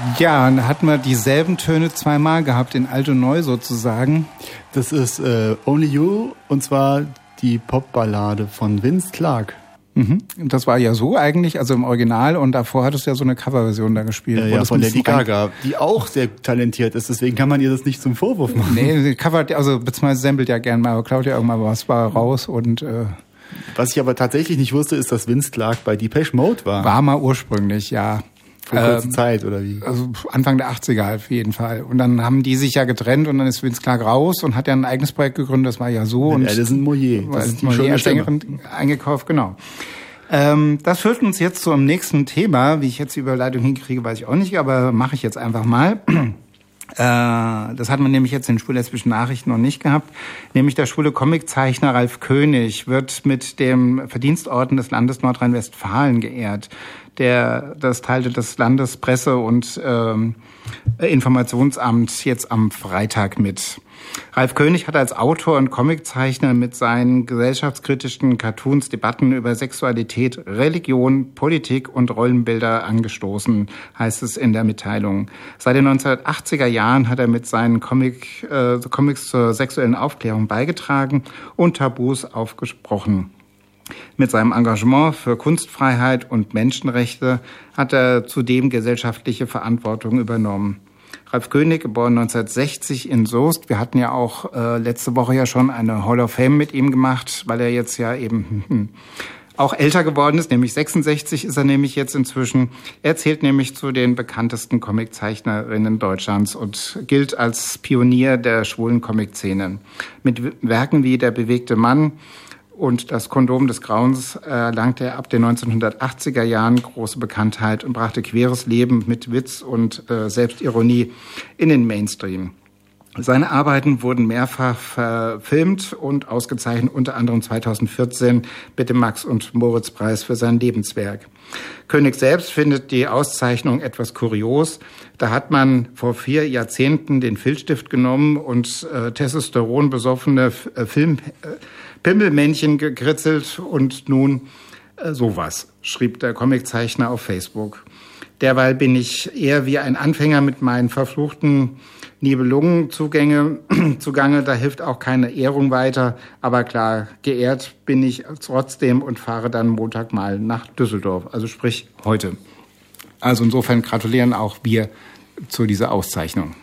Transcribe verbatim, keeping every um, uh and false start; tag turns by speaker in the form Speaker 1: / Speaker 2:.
Speaker 1: Ja, dann hatten wir dieselben Töne zweimal gehabt, in alt und neu sozusagen.
Speaker 2: Das ist äh, Only You, und zwar die Popballade von Vince Clarke.
Speaker 1: Mhm. Das war ja so eigentlich, also im Original, und davor hattest du ja so eine Coverversion da gespielt.
Speaker 2: Ja, ja, von Lady Gaga, die auch sehr talentiert ist, deswegen kann man ihr das nicht zum Vorwurf machen.
Speaker 1: Nee, die covert, also beziehungsweise samplet ja gern mal, aber klaut ja irgendwann was war raus und... Äh,
Speaker 2: Was ich aber tatsächlich nicht wusste, ist, dass Vince Clarke bei Depeche Mode war.
Speaker 1: War mal ursprünglich, ja.
Speaker 2: Vor kurzer
Speaker 1: ähm,
Speaker 2: Zeit, oder wie?
Speaker 1: Also Anfang der achtziger auf jeden Fall. Und dann haben die sich ja getrennt und dann ist Vince Clarke raus und hat ja ein eigenes Projekt gegründet, das war ja so.
Speaker 2: Mit
Speaker 1: und
Speaker 2: Alison Moyet.
Speaker 1: Das ist die Moyet als Sängerin eingekauft, genau. Ähm, das führt uns jetzt zum nächsten Thema. Wie ich jetzt die Überleitung hinkriege, weiß ich auch nicht, aber mache ich jetzt einfach mal. Äh, das hat man nämlich jetzt in den schwul-lesbischen Nachrichten noch nicht gehabt. Nämlich der schwule Comiczeichner Ralf König wird mit dem Verdienstorden des Landes Nordrhein-Westfalen geehrt. Der, das teilte das Landespresse- und ähm, Informationsamt jetzt am Freitag mit. Ralf König hat als Autor und Comiczeichner mit seinen gesellschaftskritischen Cartoons Debatten über Sexualität, Religion, Politik und Rollenbilder angestoßen, heißt es in der Mitteilung. Seit den neunzehnhundertachtziger Jahren hat er mit seinen Comic, äh, Comics zur sexuellen Aufklärung beigetragen und Tabus aufgesprochen. Mit seinem Engagement für Kunstfreiheit und Menschenrechte hat er zudem gesellschaftliche Verantwortung übernommen. Ralf König, geboren neunzehnhundertsechzig in Soest. Wir hatten ja auch äh, letzte Woche ja schon eine Hall of Fame mit ihm gemacht, weil er jetzt ja eben hm, auch älter geworden ist, nämlich sechsundsechzig ist er nämlich jetzt inzwischen. Er zählt nämlich zu den bekanntesten Comiczeichnerinnen Deutschlands und gilt als Pionier der schwulen Comic-Szene. Mit Werken wie Der bewegte Mann und Das Kondom des Grauens erlangte er ab den neunzehnhundertachtziger Jahren große Bekanntheit und brachte queeres Leben mit Witz und äh, Selbstironie in den Mainstream. Seine Arbeiten wurden mehrfach verfilmt und ausgezeichnet, unter anderem zweitausendvierzehn mit dem Max- und Moritz-Preis für sein Lebenswerk. König selbst findet die Auszeichnung etwas kurios. Da hat man vor vier Jahrzehnten den Filzstift genommen und äh, Testosteron besoffene äh, Film... Äh, Pimmelmännchen gekritzelt und nun äh, sowas, schrieb der Comiczeichner auf Facebook. Derweil bin ich eher wie ein Anfänger mit meinen verfluchten Nibelungenzugänge zugange, da hilft auch keine Ehrung weiter, aber klar, geehrt bin ich trotzdem und fahre dann Montag mal nach Düsseldorf, also sprich heute. Also insofern gratulieren auch wir zu dieser Auszeichnung.